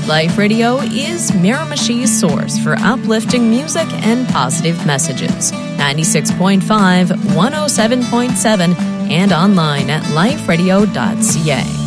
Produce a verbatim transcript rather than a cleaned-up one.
Life Radio is Miramichi's source for uplifting music and positive messages. ninety-six point five, one oh seven point seven, and online at life radio dot c a.